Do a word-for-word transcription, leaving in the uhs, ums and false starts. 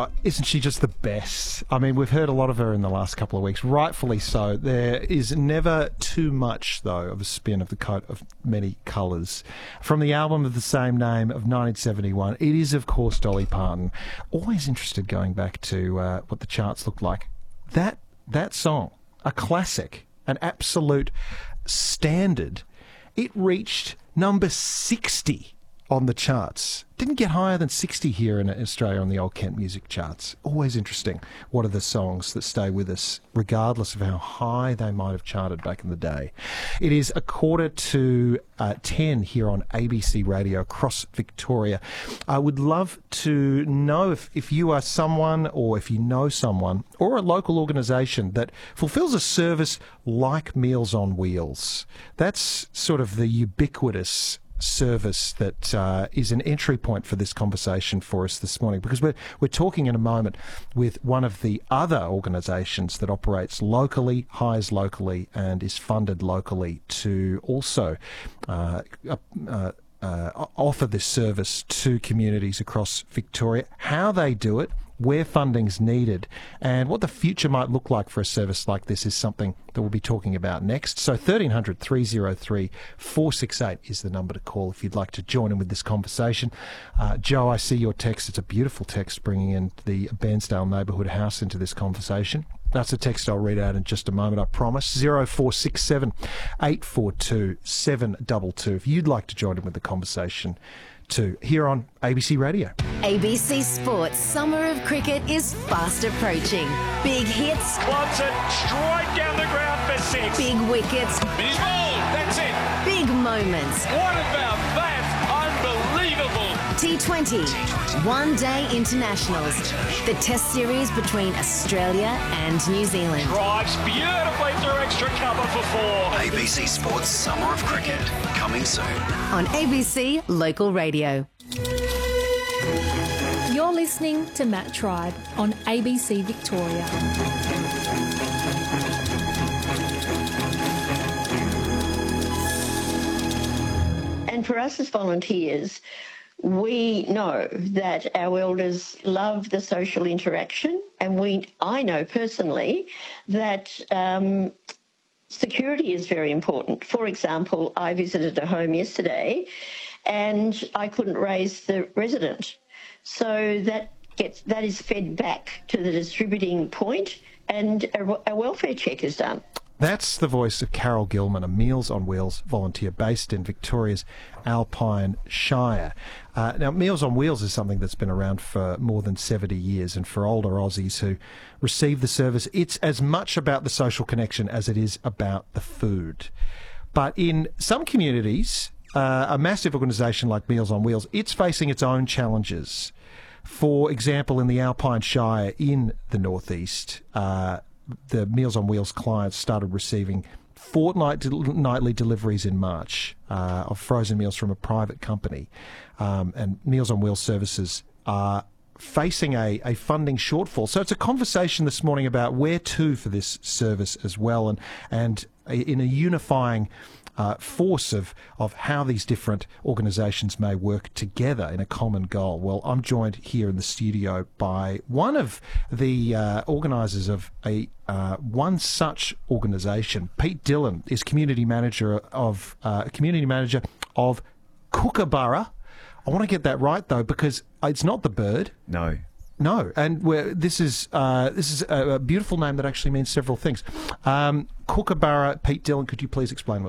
Oh, isn't she just the best? I mean, we've heard a lot of her in the last couple of weeks, rightfully so. There is never too much, though, of a spin of the coat of many colours. From the album of the same name of nineteen seventy-one, it is, of course, Dolly Parton. Always interested going back to uh, what the charts looked like. That that song, a classic, an absolute standard, it reached number sixty on the charts. Didn't get higher than sixty here in Australia on the old Kent music charts. Always interesting. What are the songs that stay with us, regardless of how high they might have charted back in the day? It is a quarter to uh, ten here on A B C Radio across Victoria. I would love to know if, if you are someone, or if you know someone, or a local organisation that fulfills a service like Meals on Wheels. That's sort of the ubiquitous service that uh, is an entry point for this conversation for us this morning, because we're we're talking in a moment with one of the other organisations that operates locally, hires locally, and is funded locally to also uh, uh, uh, offer this service to communities across Victoria. How they do it, where funding's needed, and what the future might look like for a service like this is something that we'll be talking about next. So thirteen hundred, three oh three, four six eight is the number to call if you'd like to join in with this conversation. Uh, Joe, I see your text. It's a beautiful text bringing in the Bairnsdale Neighbourhood House into this conversation. That's a text I'll read out in just a moment, I promise. zero four six seven, eight four two, seven two two if you'd like to join in with the conversation too, here on A B C Radio. A B C Sports Summer of Cricket is fast approaching. Big hits. Wants it straight down the ground for six. Big wickets. He's bowled. That's it. Big moments. What about that? Unbelievable. T twenty. One Day Internationals. The Test series between Australia and New Zealand. Drives beautifully through extra cover for four. A B C Sports Summer of Cricket, coming soon. On A B C Local Radio. You're listening to Matt Tribe on A B C Victoria. And for us as volunteers, we know that our elders love the social interaction, and we, I know personally that um, security is very important. For example, I visited a home yesterday and I couldn't raise the resident. So that gets that is fed back to the distributing point, and a, a welfare check is done. That's the voice of Carol Gilman, a Meals on Wheels volunteer based in Victoria's Alpine Shire. Uh, now, Meals on Wheels is something that's been around for more than seventy years, and for older Aussies who receive the service, it's as much about the social connection as it is about the food. But in some communities, uh, a massive organisation like Meals on Wheels, it's facing its own challenges. For example, in the Alpine Shire in the northeast, uh, the Meals on Wheels clients started receiving fortnightly deliveries in March uh, of frozen meals from a private company. Um, and Meals on Wheels services are facing a, a funding shortfall. So it's a conversation this morning about where to for this service as well, and, and in a unifying Uh, force of, of how these different organisations may work together in a common goal. Well, I'm joined here in the studio by one of the uh, organisers of a uh, one such organisation. Pete Dillon is community manager of uh, community manager of Kookaburra. I want to get that right though, because it's not the bird. No. No, and we're, this is uh, this is a, a beautiful name that actually means several things. Um, Kookaburra, Pete Dillon, could you please explain what